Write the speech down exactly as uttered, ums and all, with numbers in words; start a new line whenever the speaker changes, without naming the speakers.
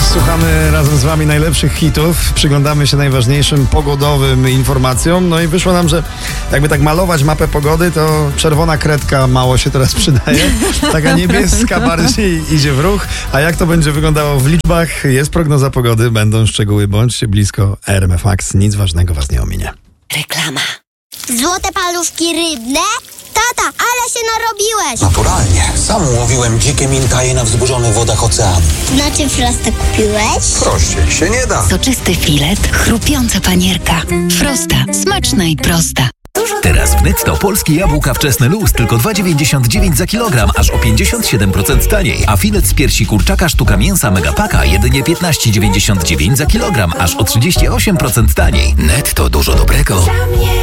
Słuchamy razem z wami najlepszych hitów, przyglądamy się najważniejszym pogodowym informacjom, no i wyszło nam, że jakby tak malować mapę pogody, to czerwona kredka mało się teraz przydaje, taka niebieska bardziej idzie w ruch, a jak to będzie wyglądało w liczbach, jest prognoza pogody, będą szczegóły, bądźcie blisko R M F Max, nic ważnego was nie ominie.
Reklama.
Złote paluszki rybne? Tata, ale się narobiłeś!
Naturalnie. Sam łowiłem dzikie minkaje na wzburzonych wodach oceanu.
Znaczy Frosta kupiłeś?
Prościej się nie da.
Soczysty filet, chrupiąca panierka. Frosta. Smaczna i prosta.
Teraz w Netto polskie jabłka wczesne luz tylko dwa dziewięćdziesiąt dziewięć za kilogram, aż o pięćdziesiąt siedem procent taniej. A filet z piersi kurczaka sztuka mięsa Megapaka jedynie piętnaście dziewięćdziesiąt dziewięć za kilogram, aż o trzydzieści osiem procent taniej. Netto, dużo dobrego.